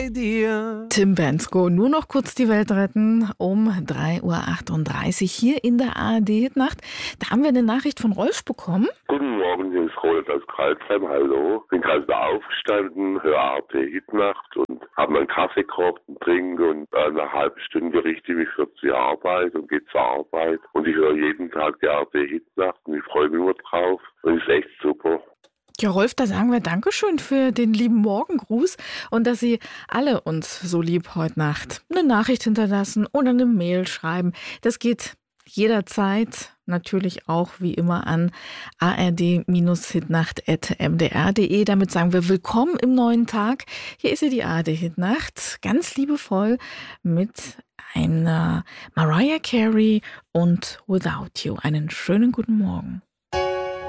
idea. Tim Bendzko, nur noch kurz die Welt retten um 3:38 Uhr hier in der ARD-Hitnacht. Da haben wir eine Nachricht von Rolf bekommen. Guten Morgen, hier ist Rolf aus Karlsheim, hallo. Bin gerade wieder aufgestanden, höre ARD-Hitnacht und habe meinen Kaffee gekocht und trinke und eine halbe Stunde richte ich mich für die Arbeit und gehe zur Arbeit. Und ich höre jeden Tag die ARD-Hitnacht und ich freue mich immer drauf und es ist echt super. Ja, Rolf, da sagen wir Dankeschön für den lieben Morgengruß und dass Sie alle uns so lieb heute Nacht eine Nachricht hinterlassen oder eine Mail schreiben. Das geht jederzeit, natürlich auch wie immer an ard-hitnacht@mdr.de. Damit sagen wir willkommen im neuen Tag. Hier ist sie, die ARD-Hitnacht, ganz liebevoll mit einer Mariah Carey und Without You. Einen schönen guten Morgen.